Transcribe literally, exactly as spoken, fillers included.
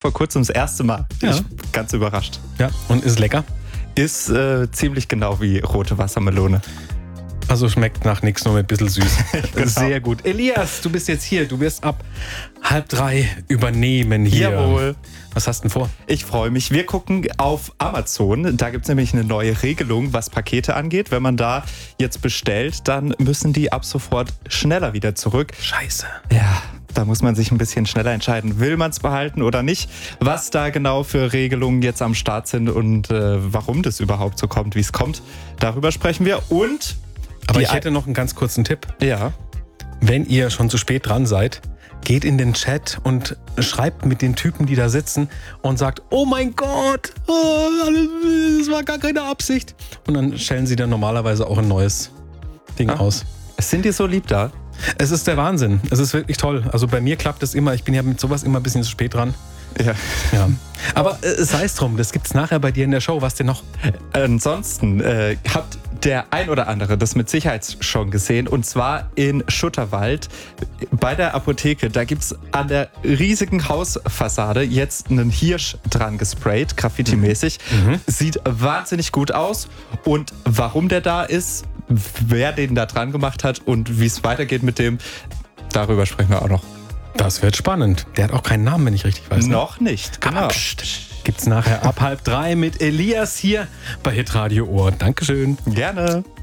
vor kurzem das erste Mal. Ja. Ich bin ganz überrascht. Ja, und ist lecker? Ist äh, ziemlich genau wie rote Wassermelone. Also schmeckt nach nichts, nur mit ein bisschen süß. Genau. Sehr gut. Elias, du bist jetzt hier. Du wirst ab halb drei übernehmen hier. Jawohl. Was hast du denn vor? Ich freue mich. Wir gucken auf Amazon. Da gibt es nämlich eine neue Regelung, was Pakete angeht. Wenn man da jetzt bestellt, dann müssen die ab sofort schneller wieder zurück. Scheiße. Ja, da muss man sich ein bisschen schneller entscheiden. Will man es behalten oder nicht? Was da genau für Regelungen jetzt am Start sind und äh, warum das überhaupt so kommt, wie es kommt, darüber sprechen wir. Und Aber die ich hätte noch einen ganz kurzen Tipp. Ja. Wenn ihr schon zu spät dran seid, geht in den Chat und schreibt mit den Typen, die da sitzen und sagt, oh mein Gott, oh, das war gar keine Absicht. Und dann stellen sie dann normalerweise auch ein neues Ding Ah. aus. Sind die so lieb da? Es ist der Wahnsinn. Es ist wirklich toll. Also bei mir klappt es immer. Ich bin ja mit sowas immer ein bisschen zu spät dran. Ja. Ja. Aber äh, sei es drum, das gibt's nachher bei dir in der Show. Was denn noch? Ansonsten äh, hat der ein oder andere das mit Sicherheit schon gesehen. Und zwar in Schutterwald bei der Apotheke. Da gibt es an der riesigen Hausfassade jetzt einen Hirsch dran gesprayt, graffiti-mäßig. Mhm. Sieht wahnsinnig gut aus. Und warum der da ist, wer den da dran gemacht hat und wie es weitergeht mit dem, darüber sprechen wir auch noch. Das wird spannend. Der hat auch keinen Namen, wenn ich richtig weiß. Ne? Noch nicht, genau. Aber pst, gibt's nachher ab halb drei mit Elias hier bei Hitradio Ohr. Dankeschön. Gerne.